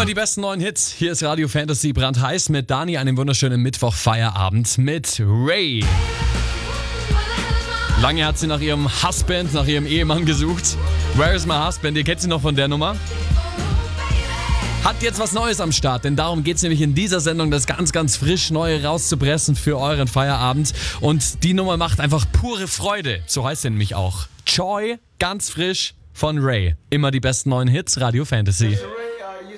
Immer die besten neuen Hits. Hier ist Radio Fantasy brandheiß mit Dani, einem wunderschönen Mittwoch-Feierabend mit Ray. Lange hat sie nach ihrem Husband, nach ihrem Ehemann gesucht. Where is my husband? Ihr kennt sie noch von der Nummer? Hat jetzt was Neues am Start, denn darum geht es nämlich in dieser Sendung, das ganz, ganz frisch Neue rauszupressen für euren Feierabend. Und die Nummer macht einfach pure Freude. So heißt sie nämlich auch. Joy, ganz frisch von Ray. Immer die besten neuen Hits, Radio Fantasy.